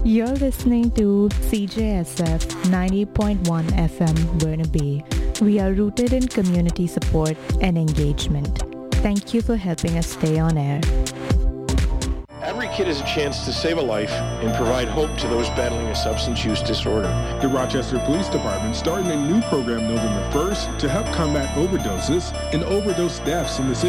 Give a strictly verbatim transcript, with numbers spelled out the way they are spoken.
You're listening to C J S F ninety point one F M Burnaby. We are rooted in community support and engagement. Thank you for helping us stay on air. Every kid has a chance to save a life and provide hope to those battling a substance use disorder. The Rochester Police Department started a new program November first to help combat overdoses and overdose deaths in the city.